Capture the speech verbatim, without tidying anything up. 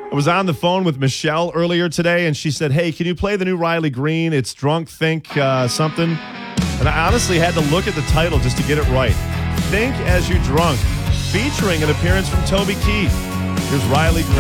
I was on the phone with Michelle earlier today, and she said, hey, can you play the new Riley Green? It's Drunk Think uh, something. And I honestly had to look at the title just to get it right. Think As You Drunk, featuring an appearance from Toby Keith. Here's Riley Green.